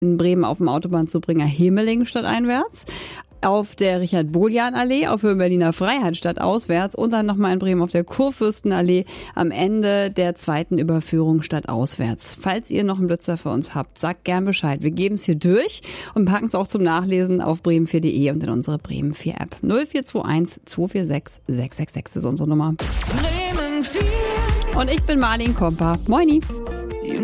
in Bremen auf dem Autobahnzubringer Hemeling stadteinwärts, auf der Richard-Bolian-Allee, auf der Berliner Freiheit stadtauswärts und dann nochmal in Bremen auf der Kurfürstenallee am Ende der zweiten Überführung stadtauswärts. Falls ihr noch einen Blitzer für uns habt, sagt gern Bescheid. Wir geben es hier durch und packen es auch zum Nachlesen auf bremen4.de und in unsere Bremen 4 App. 0421 246 666 ist unsere Nummer. Bremen 4. Und ich bin Marlin Kompa. Moini.